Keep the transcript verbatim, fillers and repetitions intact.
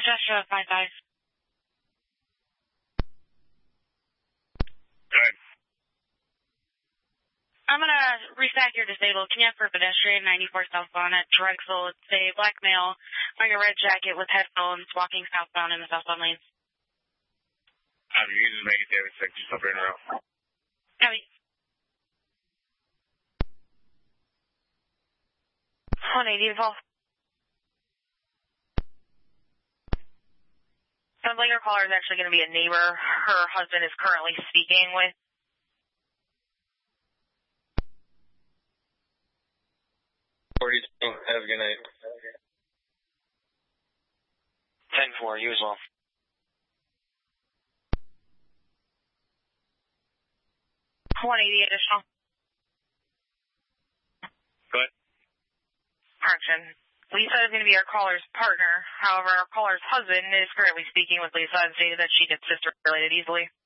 Joshua five five. Good. I'm going to restack your disabled. Can you have for pedestrian ninety-four southbound at Drexel? It's a black male wearing a red jacket with headphones walking southbound in the southbound lanes. Um, you just make it there and check yourself in a row. Copy. one eighty to call. Sounds like your caller is actually going to be a neighbor her husband is currently speaking with. forty-two. Have a good night. ten four, you as well. one eighty additional. Good. Correction. Lisa is going to be our caller's partner. However, our caller's husband is currently speaking with Lisa and stated that she gets sister related easily.